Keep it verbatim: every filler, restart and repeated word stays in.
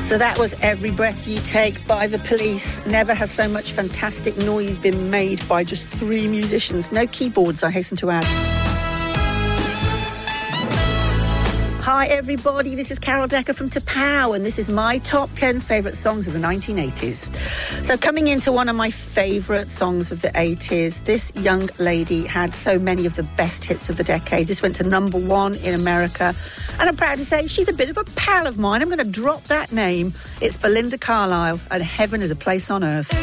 So that was Every Breath You Take by The Police. Never has so much fantastic noise been made by just three musicians. No keyboards, I hasten to add. Hi everybody, this is Carol Decker from T'Pow, and this is my top ten favourite songs of the nineteen eighties. So coming into one of my favourite songs of the eighties, this young lady had so many of the best hits of the decade. This went to number one in America, and I'm proud to say she's a bit of a pal of mine. I'm going to drop that name. It's Belinda Carlisle, and Heaven is a Place on Earth.